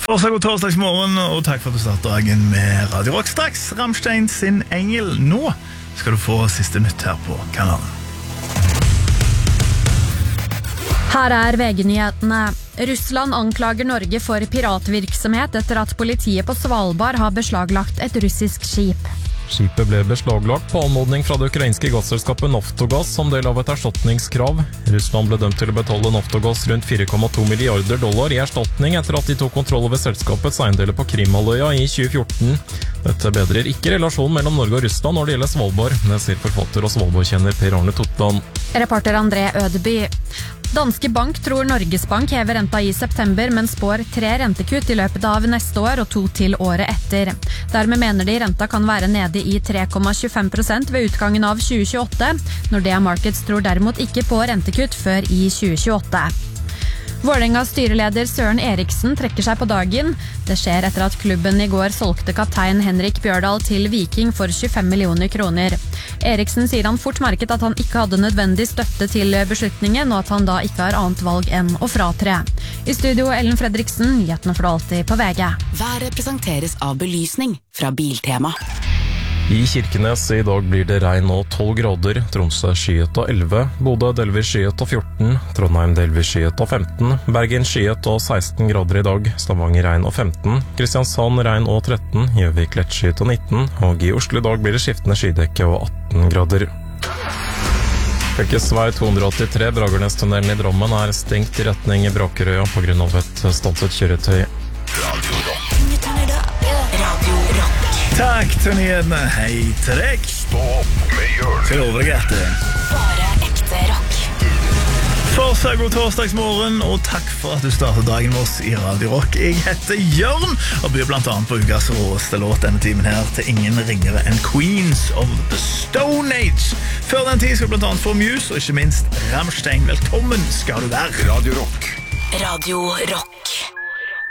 God torsdagsmorgen, og takk for at du starter dagen med Radio Rock. Straks Rammstein sin Engel. Nå skal du få siste nytt her på kanalen. Her VG-nyhetene. Russland anklager Norge for piratvirksomhet etter at politiet på Svalbard har beslaglagt et russisk skip. Skipet ble beslaglagt på anmodning fra det ukrainske gasselskapet Naftogaz som del av et erstatningskrav. Russland ble dømt til å betale Naftogaz rundt 4,2 milliarder dollar i erstatning etter at de tok kontroll over selskapets eiendeler på Krimhalvøya i 2014. Dette bedrer ikke relasjonen mellom Norge og Russland når det gjelder Svalbard, det sier forfatter og Svalbardkjenner Per Arne Totland. Reporter André Ødeby. Danske Bank tror Norges Bank hever renta i september, men spår 3 rentekutt i løpet av neste år og 2 til året etter. Dermed mener de renta kan være nede i 3,25% ved utgangen av 2028. Nordea Markets tror derimot ikke på rentekutt før i 2028. Vålerengas styreleder Søren Eriksen trekker seg på dagen. Det skjer etter at klubben i går solgte kaptein Henrik Bjørdal til Viking for 25 millioner kroner. Eriksen sier han fort merket at han ikke hadde nødvendig støtte til beslutningen, og at han da ikke har annet valg enn å fratre. I studio Ellen Fredriksen, nyhetene for alltid på VG. Været presenteres av belysning fra Biltema. I Kirkenes i dag blir det regn og 12 grader, Tromsø skyet og 11, Bodø delvis skyet og 14, Trondheim delvis skyet og 15, Bergen skyet og 16 grader i dag, Stavanger regn og 15, Kristiansand regn og 13, Gjøvik lett skyet og 19, og i Oslo i dag blir det skiftende skydekke og 18 grader. Fylkesvei 283 Bragernestunnelen i Drammen er stengt i retning Brakerøya på grunn av et stanset kjøretøy. Takk til nyhetene. Hei til deg. Stå opp med Jørn. Til overgreite. Bare ekte rock. Fortsatt god torsdagsmorgen, og takk for at du startet dagen vår i Radio Rock. Jeg heter Jørn, og byr blant annet på ukas råeste låt denne timen her til ingen ringere enn Queens of the Stone Age. Før den tid skal du blant annet få Muse, og ikke minst Rammstein. Velkommen skal du være. Radio Rock. Radio Rock.